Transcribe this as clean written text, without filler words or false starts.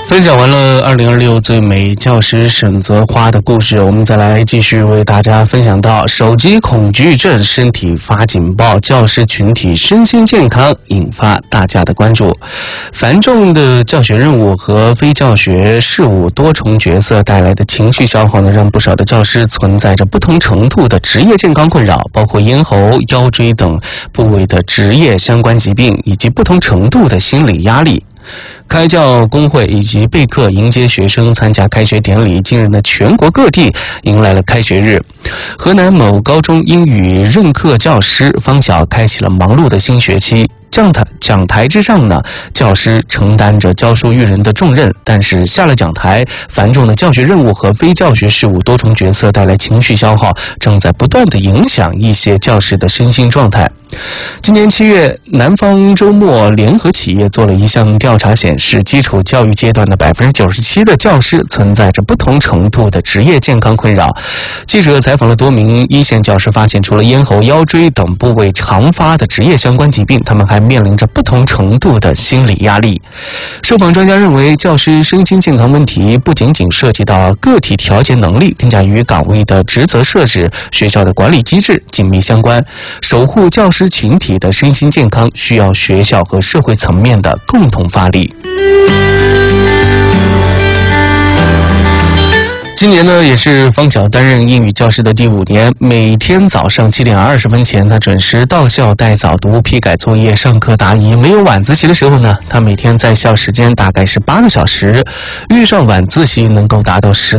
分享完了2026最美教师沈泽花的故事，我们再来继续为大家分享到手机恐惧症身体发警报，教师群体身心健康引发大家的关注。繁重的教学任务和非教学事务多重角色带来的情绪消耗呢，让不少的教师存在着不同程度的职业健康困扰，包括咽喉、腰椎等部位的职业相关疾病，以及不同程度的心理压力。开教工会以及备课迎接学生参加开学典礼，近日呢，全国各地迎来了开学日。河南某高中英语任课教师方晓开启了忙碌的新学期。讲台之上呢，教师承担着教书育人的重任，但是下了讲台，繁重的教学任务和非教学事务多重角色带来情绪消耗，正在不断的影响一些教师的身心状态。今年7月，南方周末联合企业做了一项调查，显示基础教育阶段的97%的教师存在着不同程度的职业健康困扰。记者采访了多名一线教师，发现除了咽喉、腰椎等部位常发的职业相关疾病，他们还面临着不同程度的心理压力。受访专家认为，教师身心健康问题不仅仅涉及到个体调节能力，更加与岗位的职责设置、学校的管理机制紧密相关。守护教师群体的身心健康，需要学校和社会层面的共同发力。今年呢，也是方晓担任英语教师的第5年。每天早上7点20分前，他准时到校带早读、批改作业、上课答疑。没有晚自习的时候呢，他每天在校时间大概是8个小时，遇上晚自习能够达到10